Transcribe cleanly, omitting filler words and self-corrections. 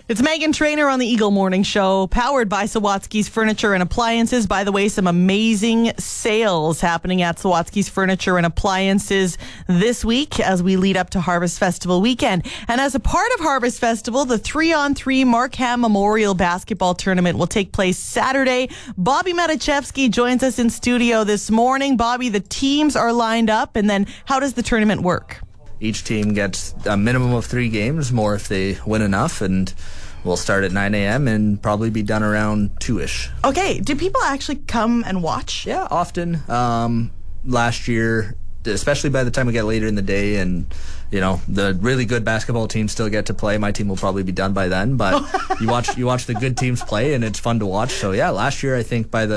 It's Megan Trainor on the Eagle Morning Show, powered by Sawatsky's Furniture and Appliances. By the way, some amazing sales happening at Sawatsky's Furniture and Appliances this week as we lead up to Harvest Festival weekend. And as a part of Harvest Festival, the 3-on-3 Markham Memorial Basketball Tournament will take place Saturday. Bobby Matichevsky joins us in studio this morning. Bobby, the teams are lined up, and then how does the tournament work? Each team gets a minimum of 3 games, more if they win enough, and we'll start at 9 a.m. and probably be done around 2-ish. Okay, do people actually come and watch? Yeah, often. Last year, especially by the time we get later in the day and, you know, the really good basketball teams still get to play. My team will probably be done by then, but you watch the good teams play, and it's fun to watch. So, yeah, last year I think by the